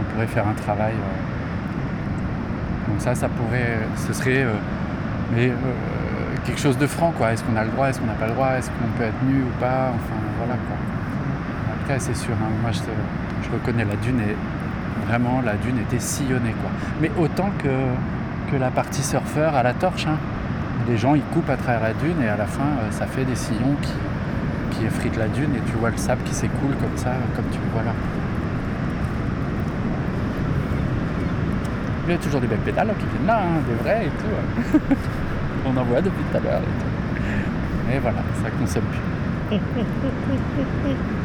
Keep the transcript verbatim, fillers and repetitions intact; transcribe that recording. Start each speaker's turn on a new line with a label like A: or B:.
A: pourrait faire un travail. Euh, donc ça, ça pourrait, ce serait, euh, mais euh, quelque chose de franc, quoi. Est-ce qu'on a le droit, est-ce qu'on n'a pas le droit, est-ce qu'on peut être nu ou pas, enfin voilà quoi. Après c'est sûr, hein, moi je, je reconnais la dune est vraiment, la dune était sillonnée quoi. Mais autant que, que la partie surfeur à la torche, hein. Les gens ils coupent à travers la dune et à la fin euh, ça fait des sillons qui, qui effritent la dune et tu vois le sable qui s'écoule comme ça, comme tu le vois là. Il y a toujours des belles pédales qui viennent là, hein, des vrais et tout. On en voit depuis tout à l'heure et tout. Et voilà, ça consomme plus.